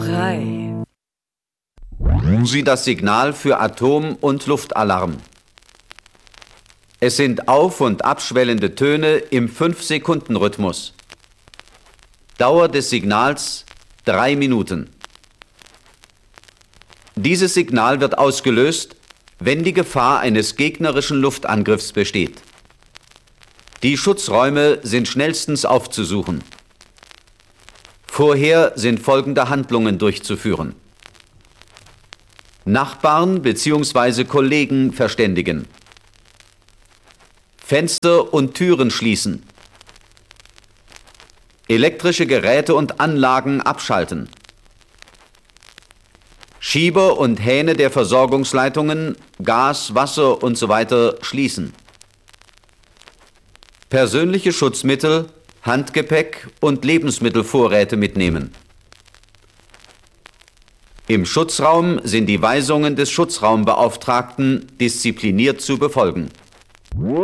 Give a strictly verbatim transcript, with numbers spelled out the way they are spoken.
drei. Sie das Signal für Atom- und Luftalarm. Es sind auf- und abschwellende Töne im fünf Sekunden Rhythmus. Dauer des Signals drei Minuten. Dieses Signal wird ausgelöst, wenn die Gefahr eines gegnerischen Luftangriffs besteht. Die Schutzräume sind schnellstens aufzusuchen. Vorher sind folgende Handlungen durchzuführen: Nachbarn bzw. Kollegen verständigen. Fenster und Türen schließen. Elektrische Geräte und Anlagen abschalten. Schieber und Hähne der Versorgungsleitungen, Gas, Wasser usw. schließen. Persönliche Schutzmittel, Handgepäck und Lebensmittelvorräte mitnehmen. Im Schutzraum sind die Weisungen des Schutzraumbeauftragten diszipliniert zu befolgen.